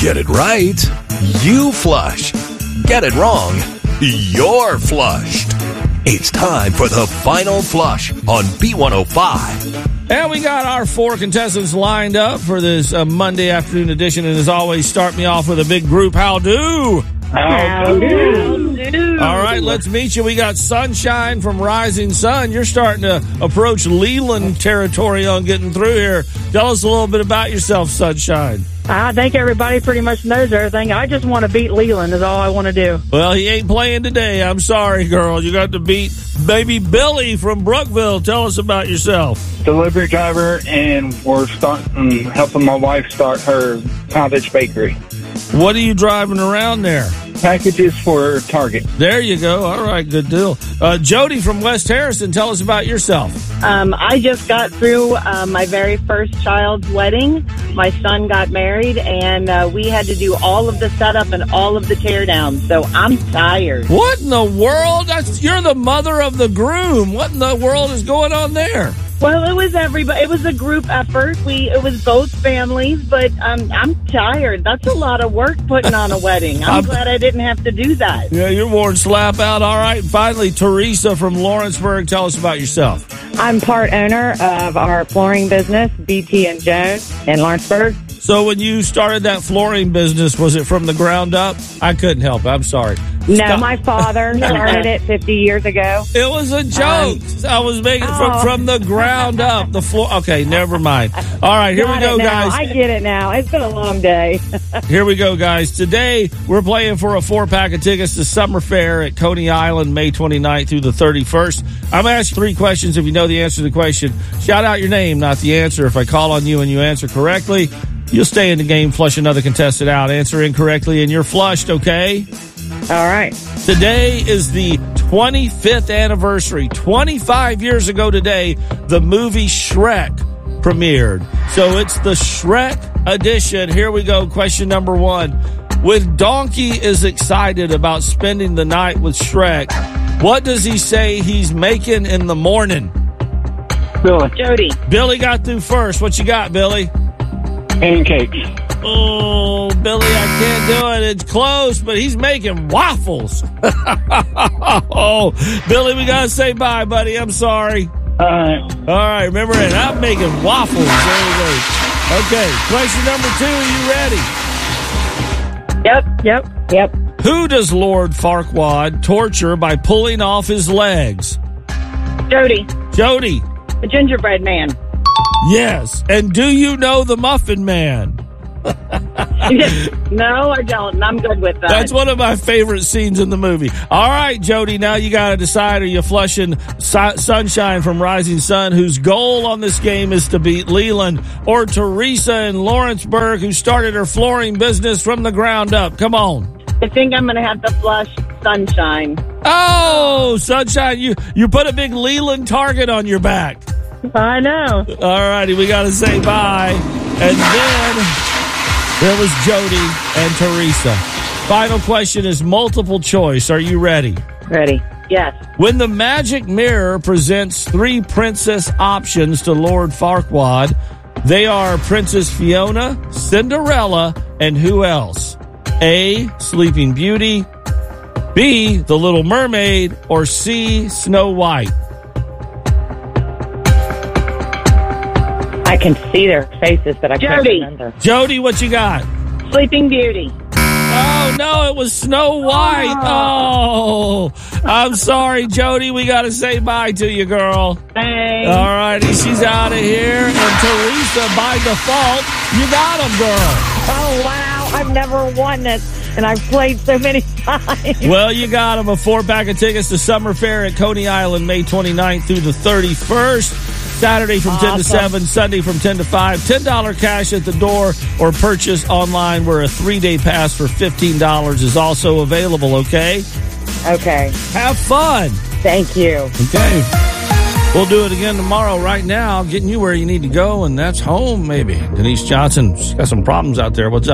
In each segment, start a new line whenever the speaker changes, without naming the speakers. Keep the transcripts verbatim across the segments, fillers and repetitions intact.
Get it right, you flush. Get it wrong, you're flushed. It's time for the final flush on B one oh five.
And we got our four contestants lined up for this uh, Monday afternoon edition. And as always, start me off with a big group how-do.
How-do.
All right, let's meet you. We got Sunshine from Rising Sun. You're starting to approach Leland territory on getting through here. Tell us a little bit about yourself, Sunshine.
I think everybody pretty much knows everything. I just want to beat Leland is all I want to do.
Well, he ain't playing today. I'm sorry, girl. You got to beat baby Billy from Brookville. Tell us about yourself.
Delivery driver, and we're starting helping my wife start her cottage bakery.
What are you driving around there?
Packages for Target.
There you go. All right, good deal. Uh, Jody from West Harrison, tell us about yourself.
Um, I just got through uh, my very first child's wedding. My son got married, and uh, we had to do all of the setup and all of the teardown. So I'm tired.
What in the world? That's, you're the mother of the groom. What in the world is going on there?
Well, it was everybody. It was a group effort. We it was both families, but um, I'm tired. That's a lot of work putting on a wedding. I'm, I'm glad I didn't have to do that.
Yeah, you're worn slap out. All right. And finally, Teresa from Lawrenceburg, tell us about yourself.
I'm part owner of our flooring business, B T and Jones in Lawrenceburg.
So when you started that flooring business, was it from the ground up? I couldn't help it. I'm sorry.
No,
Stop.
my father started it fifty years ago.
It was a joke. Um, I was making it from,
oh.
from the ground up. The floor. Okay, never mind. All right, here
Got
we go,
it now.
guys.
I get it now. It's been a long day.
Here we go, guys. Today, we're playing for a four-pack of tickets to Summer Fair at Coney Island, May twenty-ninth through the thirty-first. I'm going to ask you three questions. If you know the answer to the question, shout out your name, not the answer. If I call on you and you answer correctly, you'll stay in the game, flush another contestant out. Answer incorrectly, and you're flushed, okay?
All right.
Today is the twenty-fifth anniversary. twenty-five years ago today, the movie Shrek premiered. So it's the Shrek edition. Here we go. Question number one. When Donkey is excited about spending the night with Shrek, what does he say he's making in the morning?
Billy.
Jody.
Billy got through first. What you got, Billy?
Pancakes.
Oh, Billy, I can't do it. It's close, but he's making waffles. Oh, Billy, we got to say bye, buddy. I'm sorry.
All right.
All right, remember it. I'm making waffles. There we go. Okay, question number two. Are you ready?
Yep.
Yep. Yep.
Who does Lord Farquaad torture by pulling off his legs?
Jody.
Jody.
The gingerbread man.
Yes. And do you know the Muffin Man?
No, I don't. I'm good with that.
That's one of my favorite scenes in the movie. All right, Jody, now you got to decide, are you flushing Su- Sunshine from Rising Sun, whose goal on this game is to beat Leland, or Teresa in Lawrenceburg, who started her flooring business from the ground up? Come on.
I think I'm going to have to flush Sunshine.
Oh, Sunshine, you, you put a big Leland target on your back.
I know.
All righty, we got to say bye. And then there was Jody and Teresa. Final question is multiple choice. Are you ready?
Ready.
Yes.
When the magic mirror presents three princess options to Lord Farquaad, they are Princess Fiona, Cinderella, and who else? A, Sleeping Beauty, B, The Little Mermaid, or C, Snow White?
I can see their faces, but I can't
Jody.
remember.
Jody, what you got?
Sleeping Beauty.
Oh, no, it was Snow White. Oh, I'm sorry, Jody. We got to say bye to you, girl.
Thanks.
All righty, she's out of here. And Teresa, by default, you got him, girl.
Oh, wow. I've never won this, and I've played so many times.
Well, you got him. A four-pack of tickets to Summer Fair at Coney Island, May twenty-ninth through the thirty-first. Saturday from
awesome.
ten to seven, Sunday from ten to five. ten dollars cash at the door or purchase online, where a three-day pass for fifteen dollars is also available, okay?
Okay.
Have fun.
Thank you.
Okay. We'll do it again tomorrow. Right now, getting you where you need to go, and that's home, maybe. Denise Johnson, she's got some problems out there. What's up?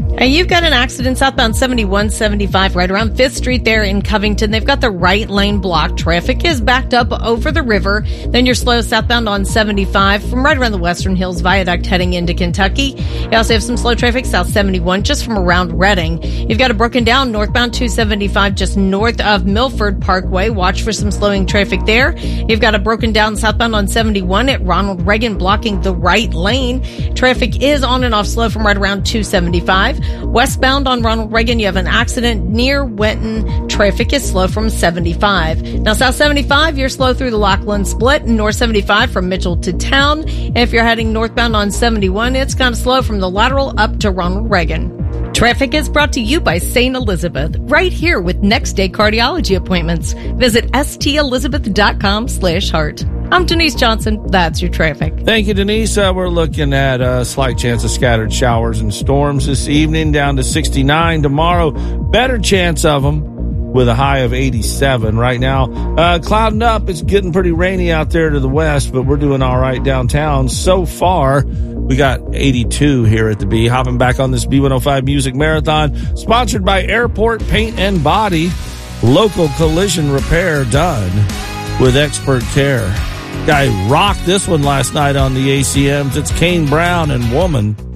Uh, you've got an accident southbound seventy-one seventy-five right around fifth Street there in Covington. They've got the right lane blocked. Traffic is backed up over the river. Then you're slow southbound on seventy-five from right around the Western Hills Viaduct heading into Kentucky. You also have some slow traffic south seventy-one just from around Reading. You've got a broken down northbound two seventy-five just north of Milford Parkway. Watch for some slowing traffic there. You've got a broken down southbound on seventy-one at Ronald Reagan blocking the right lane. Traffic is on and off slow from right around two seventy-five. Westbound on Ronald Reagan, you have an accident near Wenton. Traffic is slow from seventy-five. Now, south seventy-five, you're slow through the Lockland Split, and north seventy-five from Mitchell to Town. And if you're heading northbound on seventy-one, it's kind of slow from the lateral up to Ronald Reagan. Traffic is brought to you by Saint Elizabeth, right here with next day cardiology appointments. Visit stelizabeth.com slash heart. I'm Denise Johnson. That's your traffic.
Thank you, Denise. Uh, we're looking at a slight chance of scattered showers and storms this evening, down to sixty-nine tomorrow. Better chance of them with a high of eighty-seven right now. Uh, clouding up. It's getting pretty rainy out there to the west, but we're doing all right downtown. So far, we got eighty-two here at the B. Hopping back on this B one oh five Music Marathon, sponsored by Airport Paint and Body. Local collision repair done with expert care. Guy rocked this one last night on the A C Ms. It's Kane Brown and Woman.